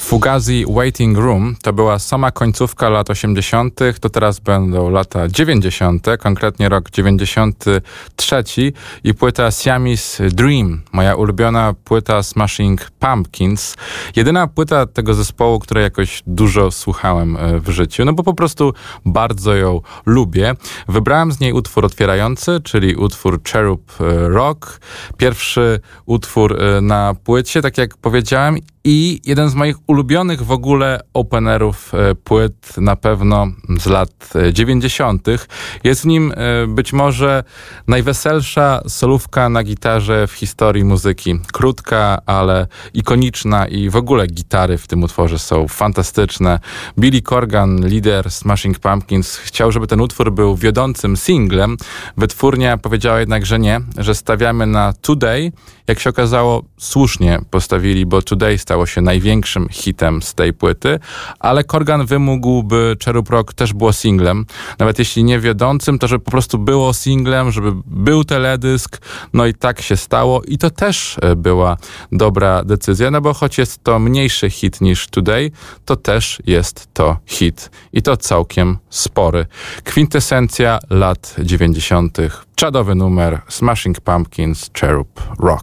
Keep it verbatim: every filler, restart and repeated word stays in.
Fugazi Waiting Room to była sama końcówka lat osiemdziesiątych, to teraz będą lata dziewięćdziesiąte, konkretnie rok dziewięćdziesiąty trzeci i płyta Siamese Dream, moja ulubiona płyta Smashing Pumpkins. Jedyna płyta tego zespołu, której jakoś dużo słuchałem w życiu, no bo po prostu bardzo ją lubię. Wybrałem z niej utwór otwierający, czyli utwór Cherub Rock. Pierwszy utwór na płycie, tak jak powiedziałem, i jeden z moich ulubionych w ogóle openerów płyt, na pewno z lat dziewięćdziesiątych. Jest w nim być może najweselsza solówka na gitarze w historii muzyki. Krótka, ale ikoniczna i w ogóle gitary w tym utworze są fantastyczne. Billy Corgan, lider Smashing Pumpkins, chciał, żeby ten utwór był wiodącym singlem. Wytwórnia powiedziała jednak, że nie, że stawiamy na Today. Jak się okazało, słusznie postawili, bo Today stało się największym hitem z tej płyty, ale Corgan wymógł, by Cherub Rock też było singlem. Nawet jeśli nie wiodącym, to żeby po prostu było singlem, żeby był teledysk. No i tak się stało i to też była dobra decyzja, no bo choć jest to mniejszy hit niż Today, to też jest to hit. I to całkiem spory. Kwintesencja lat dziewięćdziesiątych. Czadowy numer Smashing Pumpkins, Cherub Rock.